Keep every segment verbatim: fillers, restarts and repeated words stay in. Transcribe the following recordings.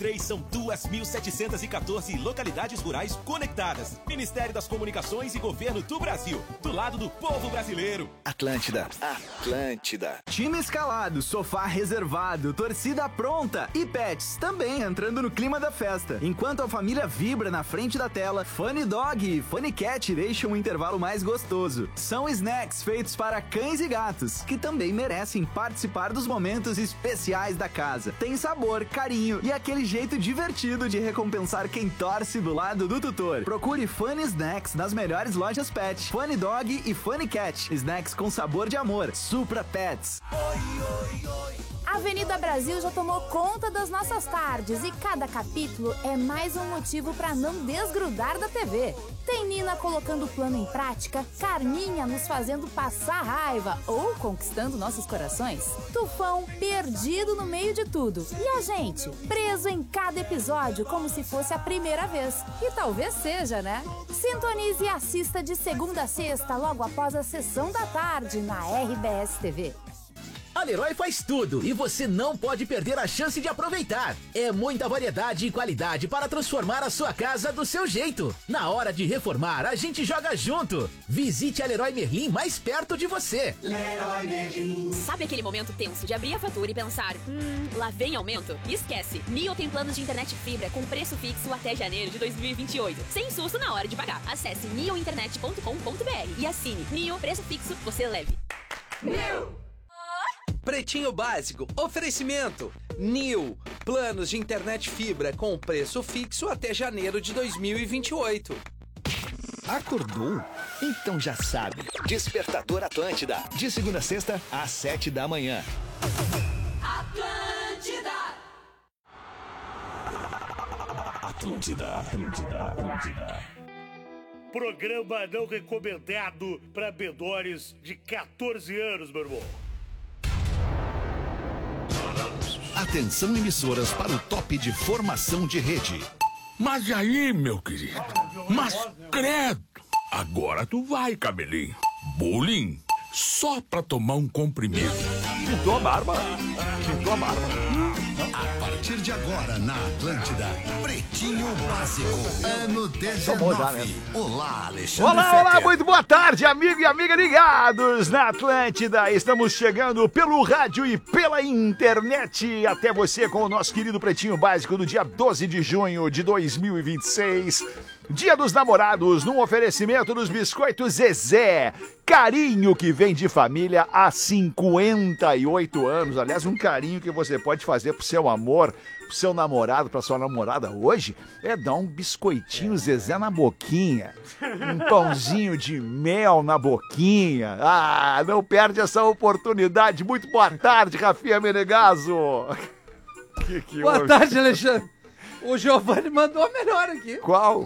três são duas mil setecentas e quatorze localidades rurais conectadas. Ministério das Comunicações e Governo do Brasil. Do lado do povo brasileiro. Atlântida. Atlântida. Time escalado, sofá reservado, torcida pronta e pets também entrando no clima da festa. Enquanto a família vibra na frente da tela, Funny Dog e Funny Cat deixam o intervalo mais gostoso. São snacks feitos para cães e gatos, que também merecem participar dos momentos especiais da casa. Tem sabor, carinho e aquele jeito divertido de recompensar quem torce do lado do tutor. Procure Funny Snacks nas melhores lojas pet. Funny Dog e Funny Cat. Snacks com sabor de amor. Supra Pets. A Avenida Brasil já tomou conta das nossas tardes e cada capítulo é mais um motivo para não desgrudar da T V. Tem Nina colocando o plano em prática, Carminha nos fazendo passar raiva ou conquistando nossos corações, Tufão perdido no meio de tudo e a gente preso em cada episódio como se fosse a primeira vez. E talvez seja, né? Sintonize e assista de segunda a sexta logo após a sessão da tarde na R B S T V. A Leroy faz tudo e você não pode perder a chance de aproveitar. É muita variedade e qualidade para transformar a sua casa do seu jeito. Na hora de reformar, a gente joga junto. Visite a Leroy Merlin mais perto de você. Leroy Merlin. Sabe aquele momento tenso de abrir a fatura e pensar, hum, lá vem aumento? Esquece, Nio tem planos de internet fibra com preço fixo até janeiro de dois mil e vinte e oito. Sem susto na hora de pagar. Acesse nio internet ponto com ponto b r e assine. Nio, preço fixo, você leve. Nio. Pretinho Básico, oferecimento Nil, planos de internet fibra com preço fixo até janeiro de dois mil e vinte e oito. Acordou? Então já sabe. Despertador Atlântida, de segunda a sexta, às sete da manhã. Atlântida. Atlântida, Atlântida, Atlântida. Programa não recomendado para menores de quatorze anos, meu irmão. Atenção, emissoras, para o top de formação de rede. Mas aí, meu querido? Mas credo! Agora tu vai, cabelinho. Bullying? Só pra tomar um comprimido. Pintou a barba. Pintou a barba. A partir de agora, na Atlântida, Pretinho Básico, ano dezenove. Já, né? Olá, Alexandre Olá, Fetter. olá, muito boa tarde, amigo e amiga ligados na Atlântida. Estamos chegando pelo rádio e pela internet até você com o nosso querido Pretinho Básico do dia doze de junho de dois mil e vinte e seis. Dia dos Namorados, num oferecimento dos Biscoitos Zezé. Carinho que vem de família há cinquenta e oito anos. Aliás, um carinho que você pode fazer pro seu amor, pro seu namorado, pra sua namorada hoje, é dar um biscoitinho Zezé na boquinha. Um pãozinho de mel na boquinha. Ah, não perde essa oportunidade. Muito boa tarde, Rafinha Menegaso. Que que boa hoje? Tarde, Alexandre. O Giovanni mandou a melhor aqui. Qual?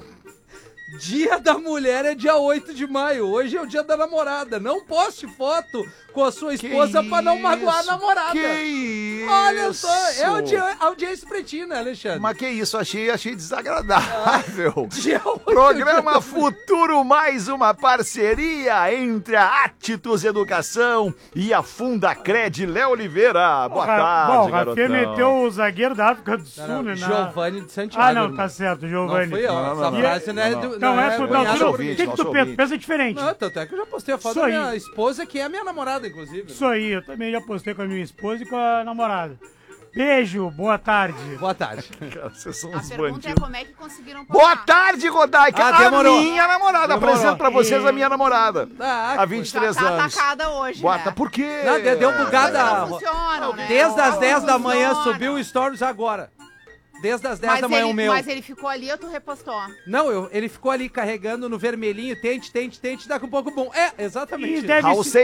Dia da Mulher é dia oito de maio. Hoje é o dia da namorada. Não poste foto com a sua esposa pra não magoar a namorada. Que isso? Olha só, é audiência, audiência pretinha, né, Alexandre? Mas que isso, achei, achei desagradável. Ah, dia Programa Futuro, mais uma parceria entre a Atitudes Educação e a Fundacred. Léo Oliveira, boa Ra tarde, Bom, o garotão. Rafinha meteu o zagueiro da África do Sul, não, não, né? Giovanni de Santiago. Ah, não, tá certo, Giovanni. Não fui eu, não, não, essa não, frase não é não, do... Não, não é, é por não, nosso não, ouvinte, o que, que nosso tu pensa? ouvinte. Pensa diferente. Não, tanto é que eu já postei a foto Isso da aí. minha esposa, que é a minha namorada, inclusive. Isso aí, eu também já postei com a minha esposa e com a namorada. Beijo, boa tarde. Boa tarde. Cara, vocês são A uns pergunta bandidos. é como é que conseguiram Boa postar. tarde, Rodaica. Ah, a demorou. minha namorada. Demorou. Apresento pra vocês E- a minha namorada. Ah, Há vinte e três Já tá anos. atacada hoje, Boa né? ta- Por quê? Não, deu- deu bugada. Não funcionam, né? Desde as Não dez da manhã funcionam. subiu o Stories agora. Desde as dez Mas da manhã ele, o meu. mas ele ficou ali ou tu repostou? Não, eu, ele ficou ali carregando no vermelhinho, tente, tente, tente, daqui a um pouco bom. É, exatamente. E isso. deve Raul ser-